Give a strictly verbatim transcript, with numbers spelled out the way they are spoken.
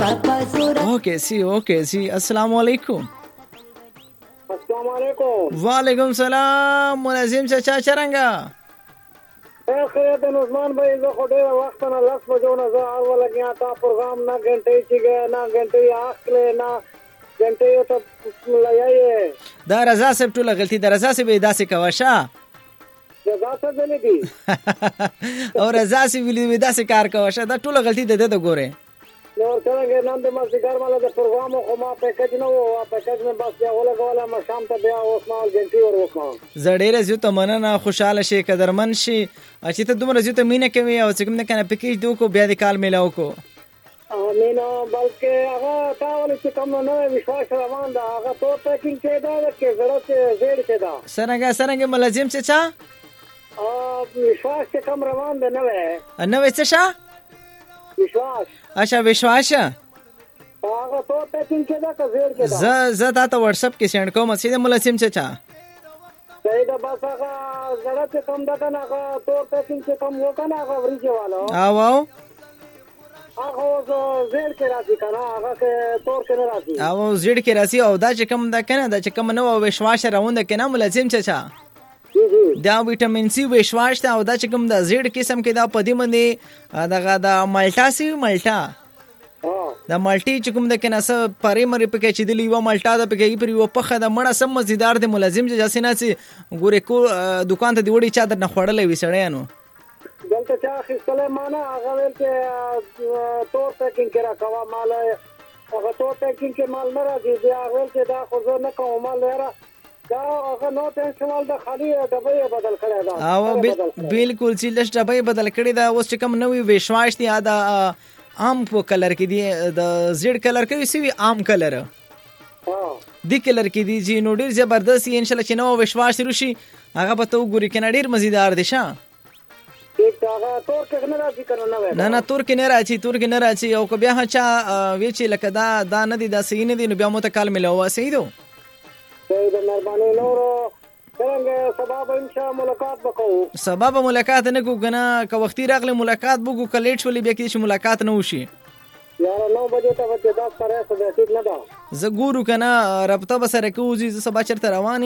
اوکے سی اوکے سی السلام علیکم. السلام علیکم. وعلیکم سلام ملازم چچا چرنګا خیر د عثمان بھائی زه خو ډېر وخت نه لاس بجو نه زه اول لګیا تا پروګرام نه غنټې چې گیا نه غنټې اخلې نه غنټې ته لایې دا رضا صاحب ټول غلطي دا رضا صاحب داسې کواشه رضا صاحب دې دي او رضا صاحب دې داسې کار کواشه دا ټول غلطي ده د ګوره نو څنګه نن د مازیګر مال د پروګرام خو ما پیکج نه وو پیکج مې بس یا ولا غواله ما شام ته بیا اوس ما غنټې ور وکم زړې زو ته مننه خوشاله شي قدرمن شي چې ته دومره زو ته مینه کوي او چې کوم نه کنه پیکج دوه کو بیا د کال میلاو کو امين بلکې هغه تاول چې کوم نه وشواس روان دا هغه تو پیکینګ کې دا کې ضرورت زیړ کې دا سرنګ سرنګ ملازم چې چا ا وشواس چې کوم روان دی نه وې نه وې څه شا وشواس اچھا وشواس هغه تو پیکینګ کې دا که زیړ کې دا ز ز تا ته واتس اپ کې سند کوم سیده ملازم چې چا صحیح دا بس هغه ضرورت کوم دا کنه هغه تو پیکینګ کې کوم وکنه هغه ورځي والو او او هغه زیړ کې راځي کنه هغه تور کې نه راځي او زیړ کې راځي او دا چې کوم دا کنه دا چې کوم نو وشواس راوند کنه ملازم چې چا دا وټامین سی وشواس ته او دا چې کوم دا زیړ قسم کې دا پدی باندې دا دا مالټا سی مالټا دا مالټي چې کوم د کنه سره پرې مری پکې چې دی یو مالټا د پکې پر یو پخه د مړه سم مزیدار د ملازم چې جاسینه سي ګوره کو دکان ته دی وړي چا د نه خړلې وسړیانو دلته چا خپل معنا هغه ول چې تور پیکینګ کرا کوا مال هغه تور پیکینګ کې مال نه راځي بیا هغه چې دا خو نه کوم مال لره دا هغه نو ټینشن ول د خالي ډبې بدل کړی دا او بالکل چې لږ ډبې بدل کړی دا اوس چې کوم نوې وشواس دی دا عام په کلر کې دی د زیړ کلر کې سی عام کلر ها دی کلر کې دی چې نو ډیر زبردست ان شاء الله چې نو وشواس راشي هغه به تو ګوري کنه ډیر مزیدار دي شه نه نه تور کې نه راځي تور کې نه راځي او که بیا چا وی چې لکه دا دا نه دي دا صحیح نه دي نو بیا مو ته کال ملو صحیح دو صحیح ده مهرباني نور څنګه سبب ان شاء الله ملاقات وکړو سبب ملاقات نه کو کنه که وختي راغله ملاقات وګو کلیټ شولې بیا کې ملاقات نه وشي یار نو بجې ته وته دا سره څه نه دا زه ګورو کنه رابطه به سره کوزي زه سبا چرته روان